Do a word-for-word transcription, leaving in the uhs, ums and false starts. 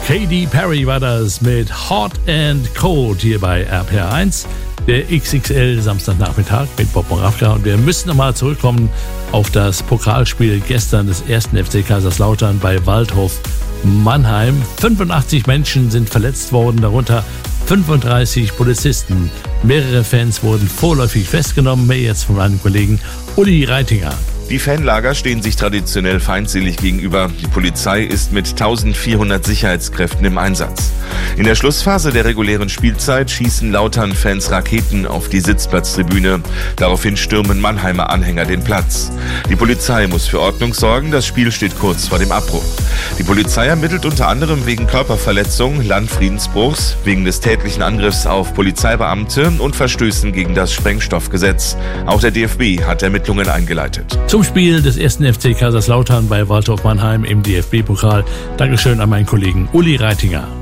Katy Perry war das mit Hot and Cold hier bei R P R eins. Der X X L Samstagnachmittag mit Bob Moravka. Und wir müssen nochmal zurückkommen auf das Pokalspiel gestern des ersten F C Kaiserslautern bei Waldhof Mannheim. fünfundachtzig Menschen sind verletzt worden, darunter fünfunddreißig Polizisten. Mehrere Fans wurden vorläufig festgenommen. Mehr jetzt von meinem Kollegen Uli Reitinger. Die Fanlager stehen sich traditionell feindselig gegenüber. Die Polizei ist mit eintausendvierhundert Sicherheitskräften im Einsatz. In der Schlussphase der regulären Spielzeit schießen Lautern-Fans Raketen auf die Sitzplatztribüne. Daraufhin stürmen Mannheimer Anhänger den Platz. Die Polizei muss für Ordnung sorgen. Das Spiel steht kurz vor dem Abbruch. Die Polizei ermittelt unter anderem wegen Körperverletzung, Landfriedensbruchs, wegen des tätlichen Angriffs auf Polizeibeamte und Verstößen gegen das Sprengstoffgesetz. Auch der D F B hat Ermittlungen eingeleitet. Zum Spiel des ersten F C Kaiserslautern bei Waldhof Mannheim im D F B-Pokal. Dankeschön an meinen Kollegen Uli Reitinger.